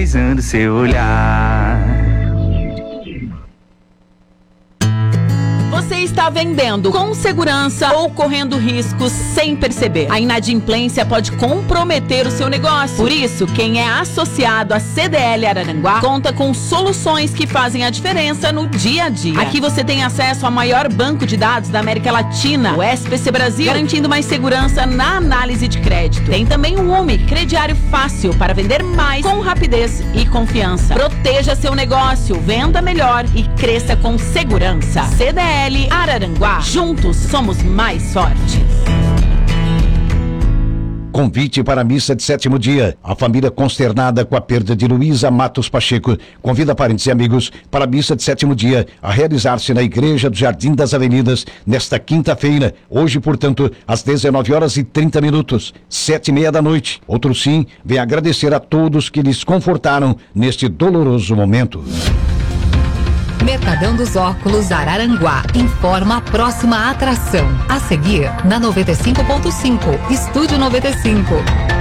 hipnotizando seu olhar. Você está vendendo com segurança ou correndo riscos sem perceber. A inadimplência pode comprometer o seu negócio. Por isso, quem é associado à CDL Araranguá conta com soluções que fazem a diferença no dia a dia. Aqui você tem acesso ao maior banco de dados da América Latina, o SPC Brasil, garantindo mais segurança na análise de crédito. Tem também o UMI, crediário fácil para vender mais com rapidez e confiança. Proteja seu negócio, venda melhor e cresça com segurança. CDL Araranguá. Juntos somos mais fortes. Convite para a missa de 7º dia. A família consternada com a perda de Luísa Matos Pacheco convida parentes e amigos para a missa de 7º dia a realizar-se na Igreja do Jardim das Avenidas nesta quinta-feira. Hoje, portanto, às 19h30, 7h30 da noite. Outro sim, vem agradecer a todos que lhes confortaram neste doloroso momento. Mercadão dos Óculos Araranguá informa a próxima atração. A seguir, na 95.5, Estúdio 95.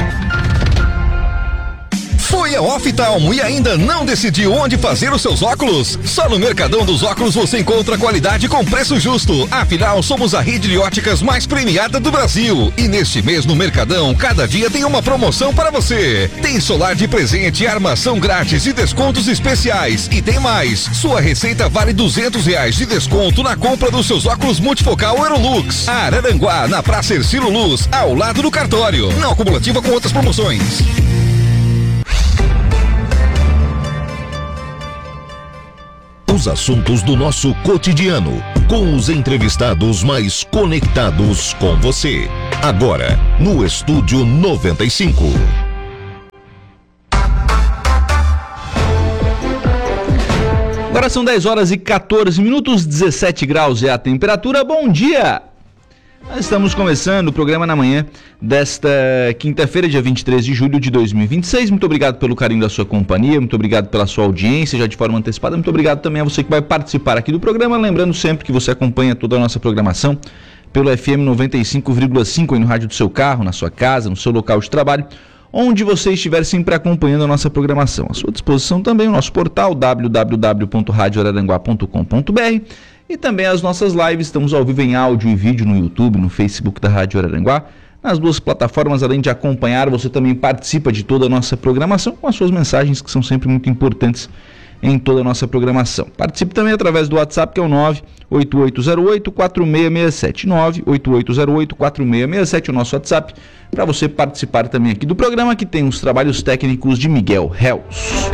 Foi a Oftalmo e ainda não decidiu onde fazer os seus óculos? Só no Mercadão dos Óculos você encontra qualidade com preço justo. Afinal, somos a rede de óticas mais premiada do Brasil. E neste mês no Mercadão, cada dia tem uma promoção para você. Tem solar de presente, armação grátis e descontos especiais. E tem mais. Sua receita vale R$200 de desconto na compra dos seus óculos multifocal Aerolux. Araranguá, na Praça Ercílio Luz, ao lado do cartório. Não acumulativa com outras promoções. Os assuntos do nosso cotidiano, com os entrevistados mais conectados com você. Agora, no Estúdio 95. Agora são 10h14, 17 graus é a temperatura. Bom dia! Nós estamos começando o programa na manhã desta quinta-feira, dia 23 de julho de 2026. Muito obrigado pelo carinho da sua companhia, muito obrigado pela sua audiência, já de forma antecipada. Muito obrigado também a você que vai participar aqui do programa. Lembrando sempre que você acompanha toda a nossa programação pelo FM 95,5 aí no rádio do seu carro, na sua casa, no seu local de trabalho, onde você estiver sempre acompanhando a nossa programação. À sua disposição também o nosso portal www.radioararanguá.com.br e também as nossas lives. Estamos ao vivo em áudio e vídeo no YouTube, no Facebook da Rádio Araranguá. Nas duas plataformas, além de acompanhar, você também participa de toda a nossa programação com as suas mensagens, que são sempre muito importantes em toda a nossa programação. Participe também através do WhatsApp, que é o 98808-4667. 98808-4667, o nosso WhatsApp, para você participar também aqui do programa, que tem os trabalhos técnicos de Miguel Hells.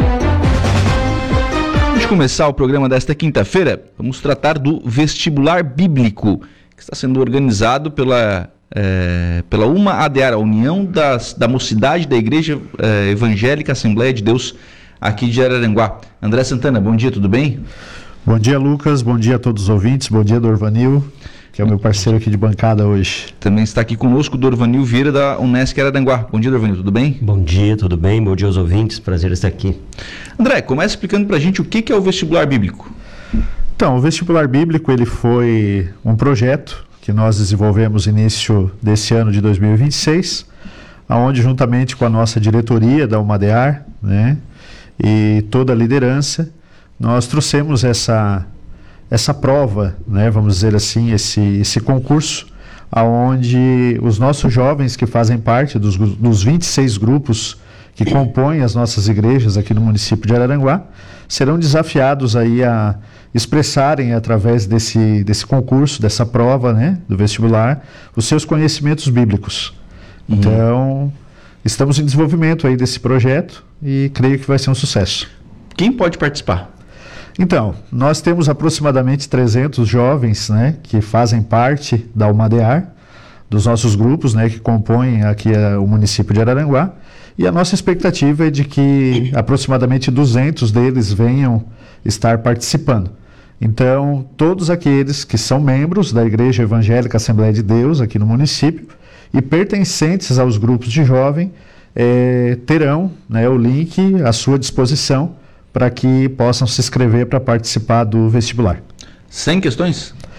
Antes de começar o programa desta quinta-feira, vamos tratar do vestibular bíblico, que está sendo organizado pela UMA ADEAR, a União da Mocidade da Igreja Evangélica Assembleia de Deus, aqui de Araranguá. André Santana, bom dia, tudo bem? Bom dia, Lucas, bom dia a todos os ouvintes, bom dia, Dorvanil, que é o meu parceiro aqui de bancada hoje. Também está aqui conosco o Dorvanil Vieira, da Unesc Araranguá. Bom dia, Dorvanil, tudo bem? Bom dia, tudo bem? Bom dia aos ouvintes, prazer estar aqui. André, começa explicando pra gente o que é o vestibular bíblico. Então, o vestibular bíblico, ele foi um projeto que nós desenvolvemos no início desse ano de 2026, onde juntamente com a nossa diretoria da UMADEAR, né, e toda a liderança, nós trouxemos essa prova, né, vamos dizer assim, esse concurso, onde os nossos jovens que fazem parte dos 26 grupos que compõem as nossas igrejas aqui no município de Araranguá, serão desafiados aí a expressarem através desse concurso, dessa prova, né, do vestibular, os seus conhecimentos bíblicos. Então, estamos em desenvolvimento aí desse projeto e creio que vai ser um sucesso. Quem pode participar? Então, nós temos aproximadamente 300 jovens, né, que fazem parte da UMADEAR, dos nossos grupos, né, que compõem aqui o município de Araranguá, e a nossa expectativa é de que aproximadamente 200 deles venham estar participando. Então, todos aqueles que são membros da Igreja Evangélica Assembleia de Deus aqui no município e pertencentes aos grupos de jovem terão, né, o link à sua disposição para que possam se inscrever para participar do vestibular. 100 questões?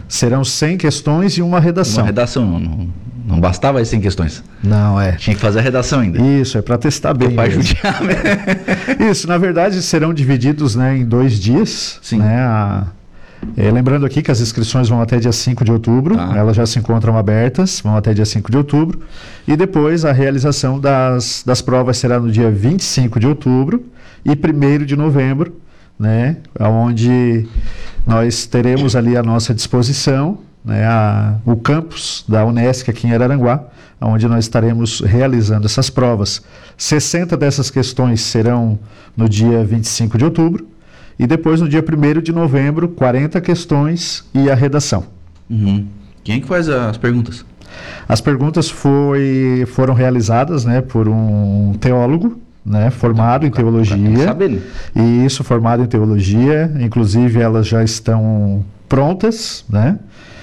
Serão 100 questões e uma redação. Uma redação, não bastava as 100 questões. Não, é. Tinha que fazer a redação ainda. Isso, é para testar bem. Para judiar. Isso, na verdade, serão divididos, né, em 2 dias. Sim. Né, lembrando aqui que as inscrições vão até dia 5 de outubro, elas já se encontram abertas, vão até dia 5 de outubro, e depois a realização das provas será no dia 25 de outubro e 1º de novembro, né, onde nós teremos ali à nossa disposição, né, o campus da Unesc aqui em Araranguá, onde nós estaremos realizando essas provas. 60 dessas questões serão no dia 25 de outubro, e depois, no dia 1º de novembro, 40 questões e a redação. Uhum. Quem é que faz as perguntas? As perguntas foram realizadas, né, por um teólogo, né, formado em teologia. Tem que saber, né? E isso, formado em teologia. Inclusive, elas já estão prontas, né?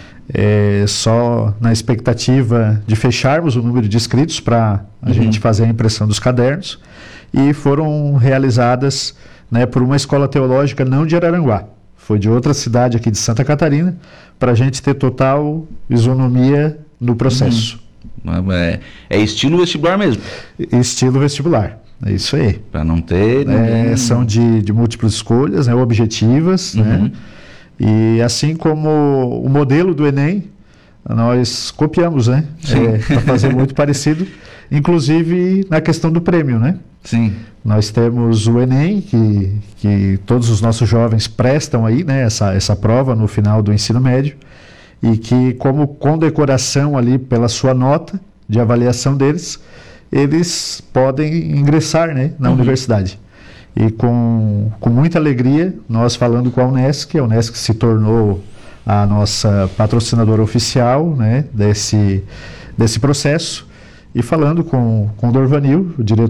Só na expectativa de fecharmos o número de inscritos para a gente fazer a impressão dos cadernos. E foram realizadas, né, por uma escola teológica não de Araranguá, foi de outra cidade aqui de Santa Catarina, para a gente ter total isonomia no processo. É estilo vestibular mesmo? Estilo vestibular, é isso aí. Para não ter... São de múltiplas escolhas, né, objetivas, né? E assim como o modelo do Enem, nós copiamos, né? Para fazer muito parecido, inclusive na questão do prêmio, né? Sim. Nós temos o Enem, que todos os nossos jovens prestam aí, né, essa prova no final do ensino médio, e que, como condecoração ali pela sua nota de avaliação deles, eles podem ingressar, né, na universidade. E com muita alegria, nós falando com a Unesc se tornou a nossa patrocinadora oficial, né, desse processo, e falando com o Dorvanil, o diretor